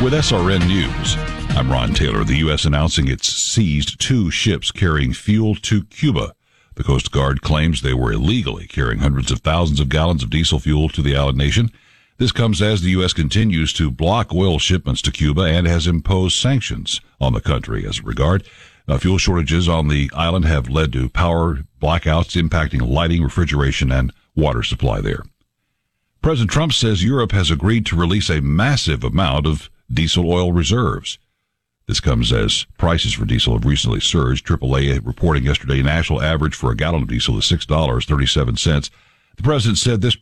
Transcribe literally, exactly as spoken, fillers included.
With S R N News, I'm Ron Taylor. The U S announcing it's seized two ships carrying fuel to Cuba. The Coast Guard claims they were illegally carrying hundreds of thousands of gallons of diesel fuel to the island nation. This comes as the U S continues to block oil shipments to Cuba and has imposed sanctions on the country as a regard. Uh, fuel shortages on the island have led to power blackouts impacting lighting, refrigeration, and water supply there. President Trump says Europe has agreed to release a massive amount of diesel oil reserves. This comes as prices for diesel have recently surged. triple A reporting yesterday national average for a gallon of diesel is six dollars and thirty-seven cents. The president said this